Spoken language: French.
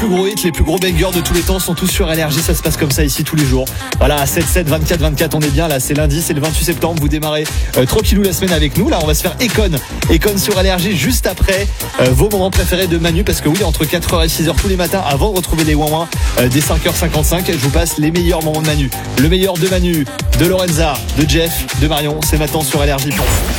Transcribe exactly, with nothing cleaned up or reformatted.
plus gros hits, les plus gros bangers de tous les temps sont tous sur L R J. Ça se passe comme ça ici tous les jours. Voilà, à sept sept, vingt-quatre vingt-quatre, on est bien là. C'est lundi, c'est le vingt-huit septembre. Vous démarrez euh, tranquillou la semaine avec nous. Là, on va se faire Econ. Econ sur L R J juste après euh, vos moments préférés de Manu. Parce que oui, entre quatre heures et six heures tous les matins, avant de retrouver les ouin euh, dès cinq heures cinquante-cinq, je vous passe les meilleurs moments de Manu. Le meilleur de Manu, de Lorenza, de Jeff, de Marion. C'est maintenant sur L R J.